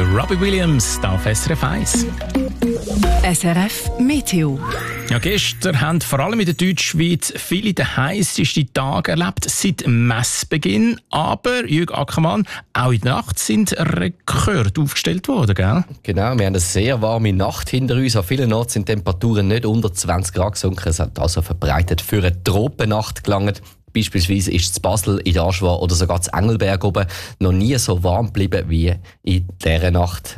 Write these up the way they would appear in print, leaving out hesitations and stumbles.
Der Robbie Williams auf SRF 1. SRF Meteo. Ja, gestern haben vor allem in der Deutschschweiz viele den heißesten Tage erlebt seit Messbeginn. Aber, Jürg Ackermann, auch in der Nacht sind Rekorde aufgestellt worden, gell? Genau, wir haben eine sehr warme Nacht hinter uns. An vielen Orten sind Temperaturen nicht unter 20 Grad gesunken. Es hat also verbreitet für eine Tropennacht gelangt. Beispielsweise ist in Basel, in der Aschwa oder sogar in Engelberg oben noch nie so warm geblieben wie in dieser Nacht.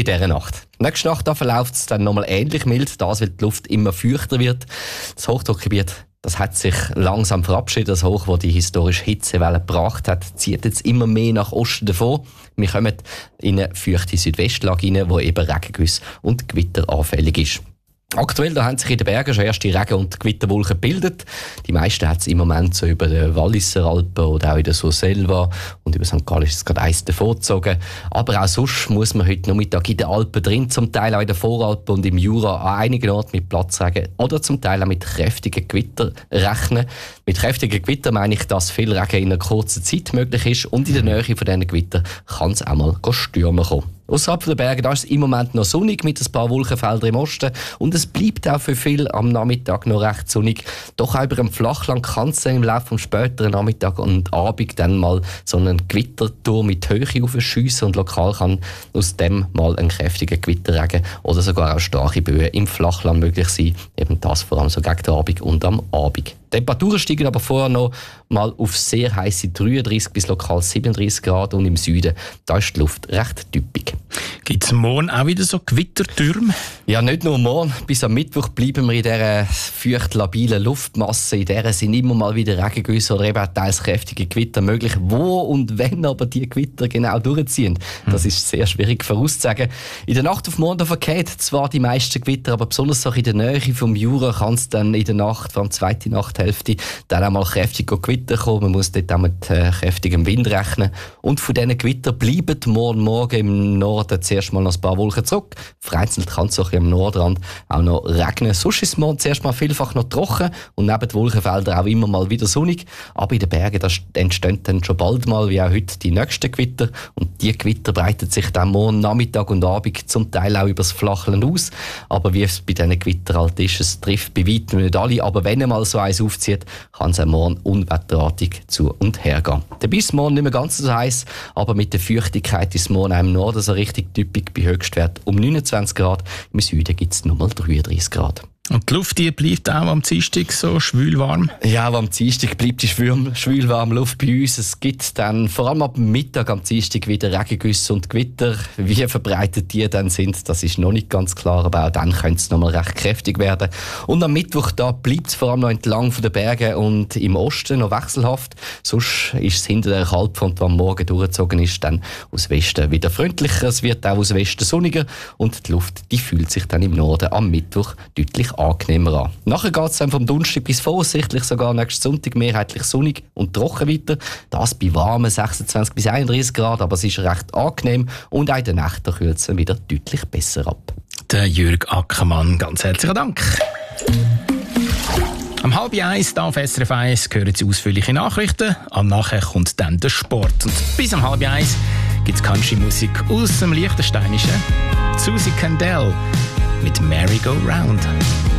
Nächste Nacht verläuft es dann nochmal ähnlich mild, das weil die Luft immer feuchter wird. Das Hochdruckgebiet, das hat sich langsam verabschiedet. Das Hoch, das die historische Hitzewelle gebracht hat, zieht jetzt immer mehr nach Osten davon. Wir kommen in eine feuchte Südwestlage rein, wo eben Regengüsse und Gewitter anfällig ist. Aktuell da haben sich in den Bergen schon erste Regen- und Gewitterwolken gebildet. Die meisten hat es im Moment so über den Walliser Alpen oder auch in der Surselva und über St. Gallen ist es gerade eins davongezogen. Aber auch sonst muss man heute Nachmittag in den Alpen drin, zum Teil auch in den Voralpen und im Jura an einigen Orten mit Platzregen oder zum Teil auch mit kräftigen Gewitter rechnen. Mit kräftigen Gewitter meine ich, dass viel Regen in einer kurzen Zeit möglich ist und in der Nähe von diesen Gewittern kann es auch mal stürmen kommen. Außerhalb der Berge da ist es im Moment noch sonnig mit ein paar Wolkenfeldern im Osten und es bleibt auch für viele am Nachmittag noch recht sonnig. Doch auch über dem Flachland kann es im Laufe des späteren Nachmittag und Abend dann mal so einen Gewitterturm mit Höhe aufschiessen und lokal kann aus dem mal ein kräftiger Gewitterregen oder sogar auch starke Böen im Flachland möglich sein. Eben das vor allem so gegen den Abend und am Abend. Die Temperaturen steigen aber vorher noch mal auf sehr heisse 33 bis lokal 37 Grad und im Süden da ist die Luft recht typisch. Gibt es morgen auch wieder so Gewittertürme? Ja, nicht nur morgen. Bis am Mittwoch bleiben wir in dieser feucht labilen Luftmasse. In der sind immer mal wieder Regengüsse oder eben auch teils kräftige Gewitter möglich. Wo und wenn aber die Gewitter genau durchziehen, das ist sehr schwierig vorauszusagen. In der Nacht auf morgen verkehrt zwar die meisten Gewitter, aber besonders auch in der Nähe vom Jura kann es dann in der Nacht, vor allem zweite Nachthälfte, dann auch mal kräftig Gewitter kommen. Man muss dort auch mit kräftigem Wind rechnen. Und von diesen Gewittern bleiben morgen im Norden zuerst mal noch ein paar Wolken zurück. Vereinzelt kann es auch am Nordrand auch noch regnen. Sonst ist es morgen zuerst mal vielfach noch trocken und neben den Wolkenfeldern auch immer mal wieder sonnig. Aber in den Bergen da entstehen dann schon bald mal, wie auch heute, die nächsten Gewitter. Und die Gewitter breiten sich dann morgen Nachmittag und Abend zum Teil auch über das Flachland aus. Aber wie es bei diesen Gewittern halt ist, es trifft bei weitem nicht alle. Aber wenn mal so eins aufzieht, kann es auch morgen unwetterartig zu und her gehen. Dabei ist es morgen nicht mehr ganz so heiß, aber mit der Feuchtigkeit ist es morgen auch im Norden so richtig typisch bei Höchstwert um 29 Grad. Im Süden gibt es nur mal 33 Grad. Und die Luft die bleibt auch am Dienstag so schwül warm? Ja, aber am Dienstag bleibt die schwülwarme Luft bei uns. Es gibt dann vor allem ab Mittag am Dienstag wieder Regengüsse und Gewitter. Wie verbreitet die dann sind, das ist noch nicht ganz klar, aber auch dann könnte es noch mal recht kräftig werden. Und am Mittwoch da bleibt es vor allem noch entlang von den Bergen und im Osten noch wechselhaft. Sonst ist es hinter der Kaltfront, die am Morgen durchgezogen ist, dann aus Westen wieder freundlicher. Es wird auch aus Westen sonniger und die Luft die fühlt sich dann im Norden am Mittwoch deutlich angenehmer an. Nachher geht es dann vom Donnerstag bis voraussichtlich sogar nächsten Sonntag mehrheitlich sonnig und trocken weiter. Das bei warmen 26 bis 31 Grad, aber es ist recht angenehm und auch in der Nacht kühlt es wieder deutlich besser ab. Der Jürg Ackermann, ganz herzlichen Dank. Am 12:30 hier auf SRF 1 hören Sie ausführliche Nachrichten. Nachher kommt dann der Sport. Und bis am 12:30 gibt es Country-Musik aus dem Liechtensteinischen. Susie Candell mit Merry Go Round.